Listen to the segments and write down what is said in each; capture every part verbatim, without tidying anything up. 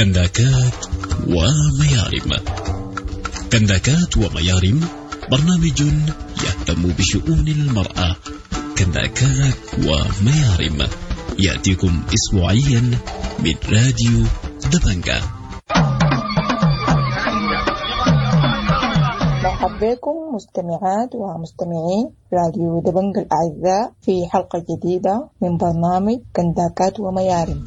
كنداكات وميارم. كنداكات وميارم برنامج يهتم بشؤون المرأة. كنداكات وميارم يأتيكم أسبوعيا من راديو دبنجة. مرحبا بكم مستمعات ومستمعين راديو دبنجة الأعزاء في حلقة جديدة من برنامج كنداكات وميارم.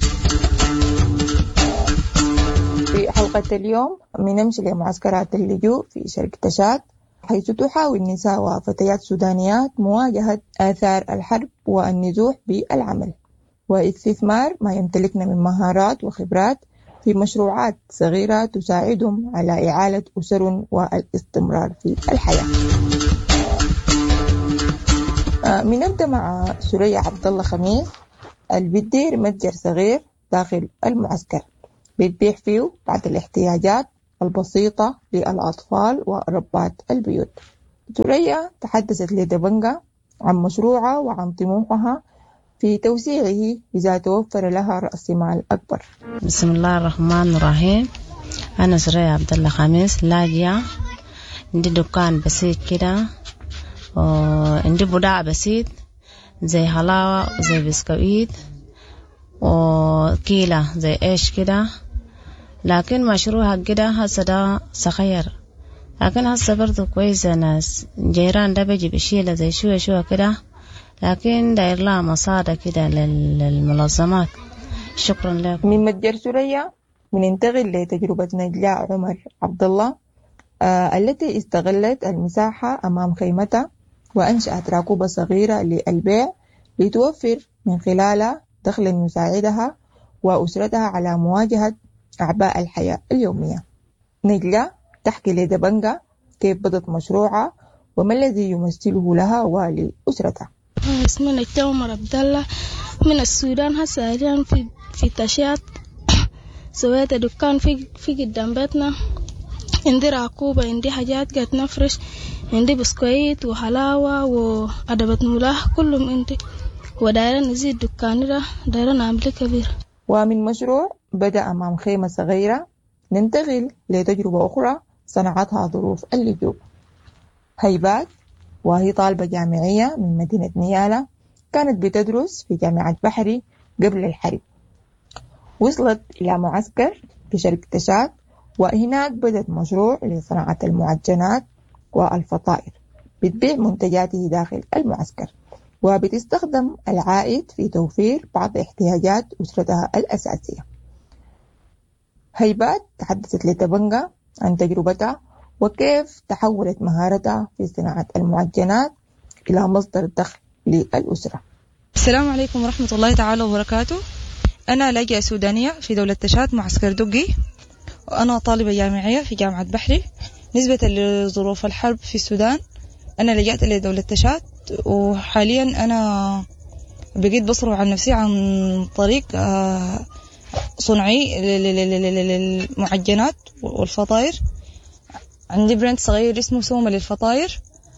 في حلقة اليوم بنمشي لمعسكرات اللجوء في شرق تشاد، حيث تحاول نساء وفتيات سودانيات مواجهة آثار الحرب والنزوح بالعمل واستثمار ما يمتلكنا من مهارات وخبرات في مشروعات صغيرة تساعدهم على إعالة أسر والاستمرار في الحياة. بنبدأ مع سوريا عبد الله خميس اللي بتدير متجر صغير داخل المعسكر بتبيع فيه بعض الاحتياجات البسيطة للأطفال وربات البيوت. سوريا تحدثت لدبنجة عن مشروعها وعن طموحها في توسيعه إذا توفر لها رأس مال أكبر. بسم الله الرحمن الرحيم. أنا سوريا عبد الله خميس لاجئة، عندي دكان بسيط كده وعندي بضاعة بسيط زي حلاوة زي بسكويت وكيلة زي إيش كده، لكن مشروعها كده هسه ده صغير، لكن هسه برضو كويسة. ناس جيران ده بيجي بشيلة زي شوية شوية كده، لكن داير لها مصادة كده للمنظمات. شكرا لكم. من متجر سوريا بننتقل لتجربة نجلاء عمر عبد الله آه التي استغلت المساحة أمام خيمتها وأنشأت راكوبة صغيرة للبيع لتوفر من خلالها دخل يساعدها وأسرتها على مواجهة أعباء الحياة اليومية. نجلاء تحكي لدبنجة كيف بدأت مشروعها وما الذي يمثله لها ولأسرتها. اسمي نجلاء عمر عبد الله من السودان، هسه حاليا في في تشاد. سويت دكان في في قدام بيتنا، عندي راكوبة، عندي حاجات قاعد نفرش، عندي بسكويت وحلاوة وأدبة ملاح كلهم عندي، ودايرة نزيد دكاني ده، دايرة نعمل كبير. ومن مشروع بدأ أمام خيمة صغيرة ننتقل لتجربة أخرى صنعتها ظروف اللجوء. هيبات وهي طالبة جامعية من مدينة نيالا، كانت بتدرس في جامعة بحري قبل الحرب. وصلت إلى معسكر في شرق تشاد، وهناك بدأت مشروع لصناعة المعجنات والفطائر، بتبيع منتجاته داخل المعسكر وبتستخدم العائد في توفير بعض احتياجات أسرتها الأساسية. هيبات تحدثت لتبنجة عن تجربتها وكيف تحولت مهارتها في صناعة المعجنات إلى مصدر دخل للأسرة. السلام عليكم ورحمة الله تعالى وبركاته. أنا لاجئة سودانية في دولة تشاد معسكر دقي، وأنا طالبة جامعية في جامعة بحري. نسبة لظروف الحرب في السودان أنا لجأت لدولة تشاد، وحاليا أنا بقيت بصرف عن نفسي عن طريق صنعي للمعجنات والفطائر. عندي براند صغير اسمه سومة للفطائر.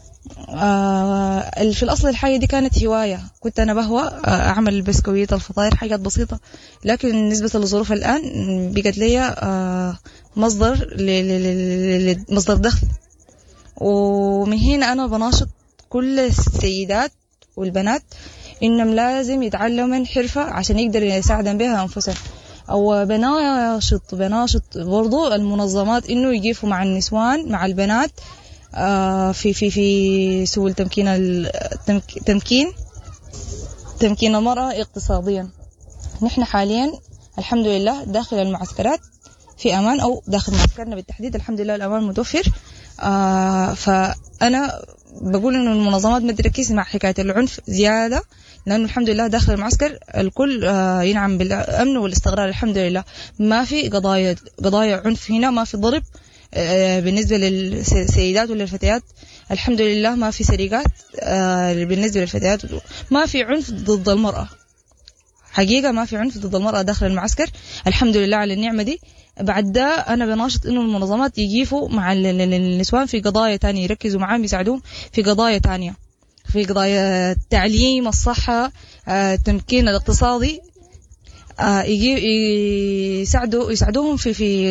في الأصل الحاجة دي كانت هواية، كنت أنا بهوى أعمل البسكويت الفطائر حاجات بسيطة، لكن بالنسبة للظروف الآن بقت لي مصدر مصدر دخل. ومن هنا أنا بناشط كل السيدات والبنات إنهم لازم يتعلموا حرفة عشان يقدروا يساعدوا بها أنفسهم، أو بناشط بناشط برضو المنظمات إنه يجيفوا مع النسوان مع البنات في في في سبل تمكين التمكين تمكين المرأة اقتصاديا. نحن حاليا الحمد لله داخل المعسكرات في أمان، أو داخل معسكرنا بالتحديد الحمد لله الأمان متوفر. آه فأنا بقول إنه المنظمات ما تركز مع حكاية العنف زيادة، لأنه الحمد لله داخل المعسكر الكل آه ينعم بالأمن والاستقرار الحمد لله. ما في قضايا قضايا عنف هنا، ما في ضرب آه بالنسبة للسيدات وللفتيات الحمد لله، ما في سرقات آه بالنسبة للفتيات، ما في عنف ضد المرأة حقيقة، ما في عنف ضد المرأة داخل المعسكر الحمد لله على النعمة دي. بعد ده أنا بناشط إنه المنظمات يجيفوا مع النسوان في قضايا تانية، يركزوا معاهم يساعدوهم في قضايا تانية، في قضايا التعليم، الصحة، التمكين الاقتصادي. يجي يساعدوا يساعدوهم في في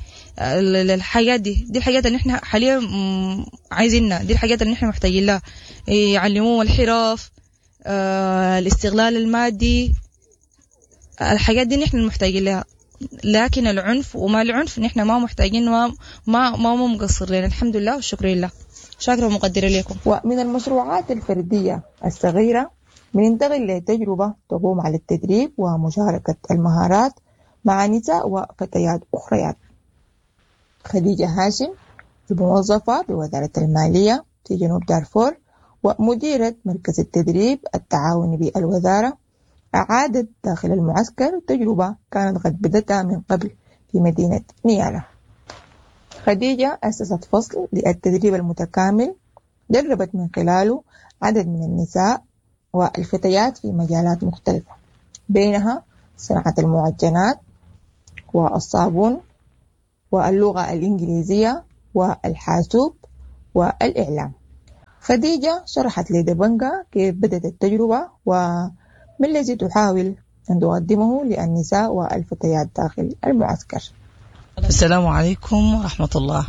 الحاجات دي دي الحاجات اللي احنا حاليا عايزينها، دي الحاجات اللي احنا محتاجين لها. يعلموهم الحرف، الاستغلال المادي، الحاجات دي نحن محتاجين لها. لكن العنف وما العنف نحن ما محتاجين، ما ما ما مقصر لنا. الحمد لله والشكر لله. شاكرة ومقدرة لكم. ومن المشروعات الفردية الصغيرة بننتقل لتجربة تقوم على التدريب ومشاركة المهارات مع نساء وفتيات أخريات. خديجة هاشم موظفة بوزارة المالية في جنوب دارفور ومديرة مركز التدريب التعاوني بالوزارة، أعادت داخل المعسكر تجربة كانت قد بدتها من قبل في مدينة نيالا. خديجة أسست فصل للتدريب المتكامل دربت من خلاله عدد من النساء والفتيات في مجالات مختلفة، بينها صناعة المعجنات والصابون واللغة الإنجليزية والحاسوب والإعلام. خديجة شرحت لدبنجا كيف بدأت التجربة وما الذي تحاول أن تقدمه للنساء والفتيات داخل المعسكر. السلام عليكم ورحمة الله.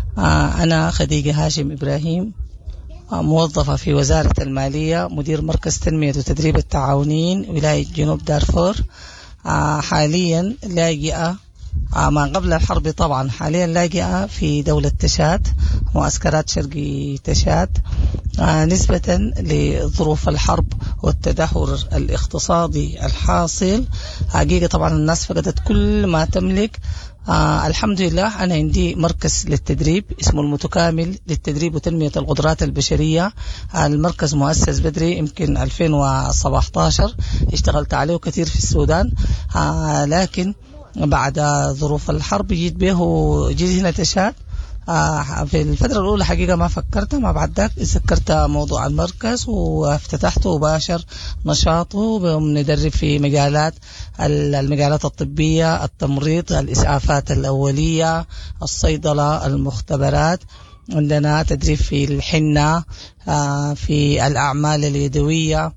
أنا خديجة هاشم إبراهيم، موظفة في وزارة المالية، مدير مركز تنمية وتدريب التعاونيين ولاية جنوب دارفور. حاليا لاجئة ما قبل الحرب، طبعا حاليا لاجئة في دولة تشاد، معسكرات شرقي تشاد، نسبة لظروف الحرب والتدهور الاقتصادي الحاصل. حقيقة طبعا الناس فقدت كل ما تملك. آه الحمد لله أنا عندي مركز للتدريب اسمه المتكامل للتدريب وتنمية القدرات البشرية. المركز مؤسس بدري يمكن ألفين وسبعتاشر، اشتغلت عليه كثير في السودان، آه لكن بعد ظروف الحرب جيت به جيت هنا تشاد. آه في الفترة الأولى حقيقة ما فكرت، ما بعد ذاك سكرت موضوع المركز وافتتحته وباشر نشاطه. بندرب في مجالات المجالات الطبية، التمريض، الإسعافات الأولية، الصيدلة، المختبرات. عندنا تدريب في الحنة، آه في الأعمال اليدوية،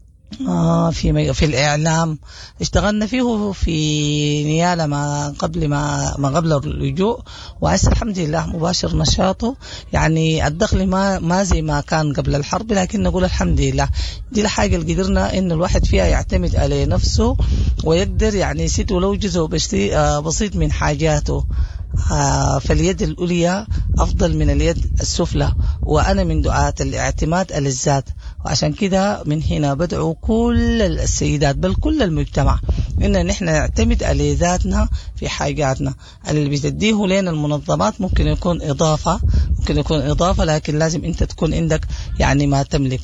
آه في في الإعلام. اشتغلنا فيه في نيالا ما قبل ما ما قبل اللجوء، وعسى الحمد لله مباشر نشاطه. يعني الدخل ما ما زي ما كان قبل الحرب، لكن نقول الحمد لله. دي الحاجة اللي قدرنا إن الواحد فيها يعتمد على نفسه ويقدر يعني يسد ولو جزء بسيط من حاجاته. آه فاليد الأولية أفضل من اليد السفلى، وأنا من دعاة الاعتماد على الذات. وعشان كده من هنا بدعو كل السيدات بل كل المجتمع إن نحن نعتمد على ذاتنا في حاجاتنا. اللي بتديه لنا المنظمات ممكن يكون إضافة ممكن يكون إضافة لكن لازم أنت تكون عندك يعني ما تملك.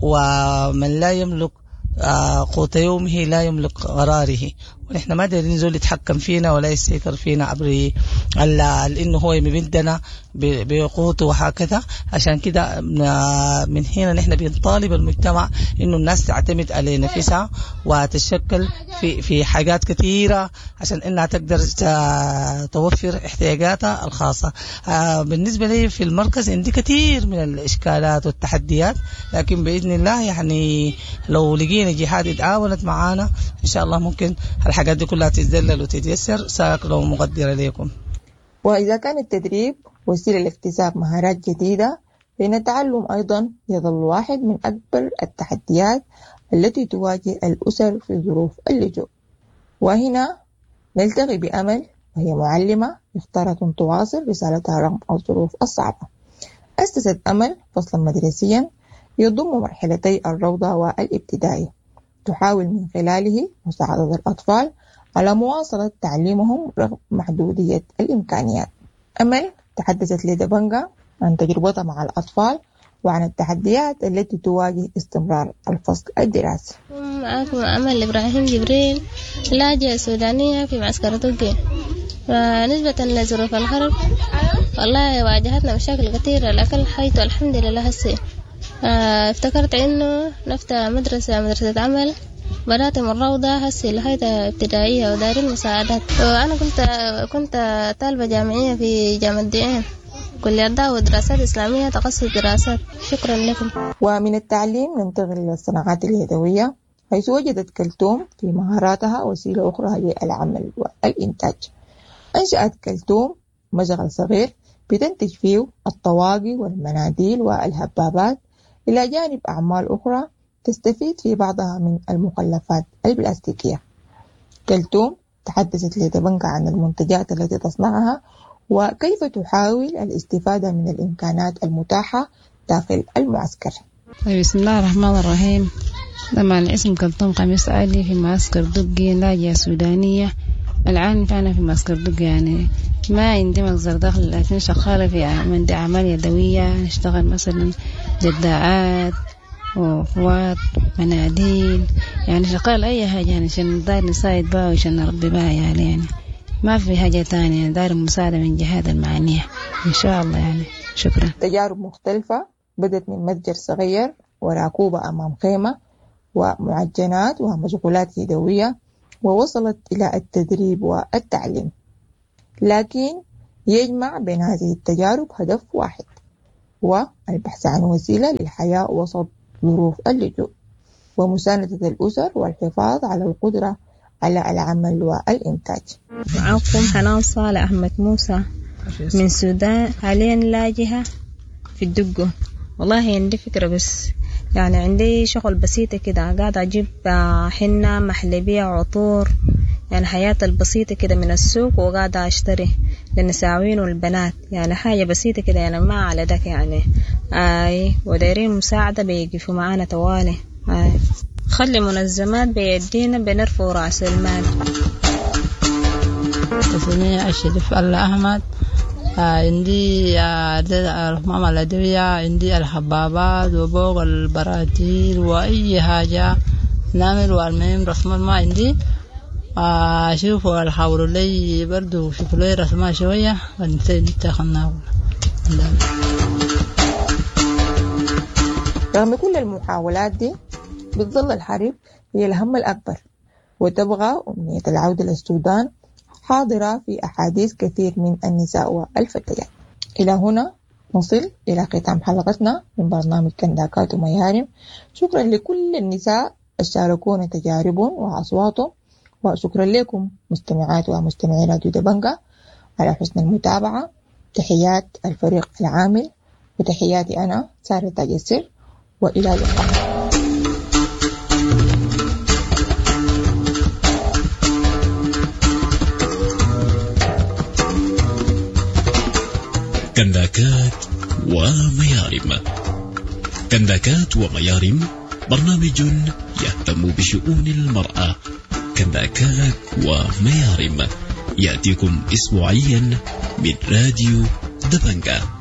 ومن لا يملك آه قوت يومه لا يملك قراره. ونحن ما دارين نزول يتحكم فينا ولا يسيطر فينا عبر لأنه هو يمدنا بقوته وهكذا. عشان كده من هنا نحن بنطالب المجتمع إنه الناس تعتمد على نفسها وتشكل في في حاجات كثيرة عشان إنها تقدر توفر احتياجاتها الخاصة. بالنسبة لي في المركز عندي كثير من الإشكالات والتحديات، لكن بإذن الله يعني لو لقينا جهات اتعاونت معانا إن شاء الله ممكن الحاجات دي كلها تتذلل وتتيسر. ساكرة ومقدرة لكم. وإذا كان التدريب وسيلة لاكتساب مهارات جديدة، فإن التعلم أيضا يظل واحد من أكبر التحديات التي تواجه الأسر في ظروف اللجوء. وهنا نلتقي بأمل، وهي معلمة اختارت أن تواصل رسالتها رغم الظروف الصعبة. أسست أمل فصلا مدرسيا يضم مرحلتي الروضة والابتدائي، تحاول من خلاله مساعدة الأطفال على مواصلة تعليمهم رغم محدودية الإمكانيات. أمل تحدثت لدبنجا عن تجربتها مع الأطفال وعن التحديات التي تواجه استمرار الفصل الدراسي. معكم أمل إبراهيم جبريل، لاجئة سودانية في معسكر تركيا. نسبة لظروف الحرب والله واجهتنا مشاكل كثيرة، لكن حيث الحمد لله هسي افتكرت إنه نفتح مدرسة مدرسة عمل، بدأت من روضة هسي لغاية ابتدائية ودار المساعدات. وأنا كنت كنت طالبة جامعية في جامعة ديان، كلية دعوة ودراسات إسلامية، تخصص دراسات. شكرا لكم. ومن التعليم ننتقل إلى الصناعات اليدوية، حيث وجدت كلثوم في مهاراتها وسيلة أخرى للعمل والإنتاج. أنشأت كلثوم مشغل صغير بتنتج فيه الطواقي والمناديل والهبابات، إلى جانب أعمال أخرى تستفيد في بعضها من المخلفات البلاستيكية. كلثوم تحدثت لدبنجة عن المنتجات التي تصنعها وكيف تحاول الاستفادة من الإمكانات المتاحة داخل المعسكر. بسم الله الرحمن الرحيم. لما اسم كلثوم قميص علي في معسكر دقي لاجئة سودانية. الآن فأنا في معسكر دقي، يعني ما عندي مصدر دخل، لكن شغالة في عندي أعمال يدوية، نشتغل مثلا جداعات وأخوات مناديل، يعني شغال أي حاجة يعني عشان داير نساعد بها وعشان نربي بها يعني, يعني ما في حاجة تانية، داير مساعدة من جهات المعنية إن شاء الله يعني. شكرا. تجارب مختلفة بدت من متجر صغير وراكوبة أمام خيمة ومعجنات ومشغولات يدوية، ووصلت إلى التدريب والتعليم. لكن يجمع بين هذه التجارب هدف واحد، والبحث عن وسيلة للحياة وسط ظروف اللجوء ومساندة الأسر والحفاظ على القدرة على العمل والإنتاج. معكم حنان صالح أحمد موسى من السودان، حاليا لاجئة في الدقة. والله عندي فكرة، بس يعني عندي شغل بسيطة كده، قاعدة أجيب حنة محلبية عطور، يعني حياة البسيطة كده من السوق، وقاعدة أشتري للنساوين والبنات، يعني حاجة بسيطة كده، يعني ما على دك يعني. آي ودايرين مساعدة بيقفوا معانا توالي. آي خلي منظمات بيدينا بنرفع رأس المال. اسمي الشريف الله أحمد. عندي ماما الأدوية، عندي الحبابات وبوق البراتيل وأي حاجة نعمل، والمهم رسم ما عندي. شوفوا الحاولوا لي برضو، شوفوا لي رسمها شوية ونتخلنا. رغم كل المحاولات دي بتظل الحرب هي الهم الأكبر، وتبغى أمنية العودة للسودان حاضرة في أحاديث كثير من النساء والفتيات. إلى هنا نصل إلى ختام حلقتنا من برنامج كنداكات وميارم. شكرا لكل النساء الشاركون تجاربهم وأصواتهم، وشكرا لكم مستمعات ومستمعي راديو دبنجة على حسن المتابعة. تحيات الفريق العامل وتحياتي أنا سارة تاج السر، وإلى اللقاء. كنداكات وميارم. كنداكات وميارم برنامج يهتم بشؤون المرأة. كنداكات وميارم يأتيكم أسبوعيا من راديو دبنجة.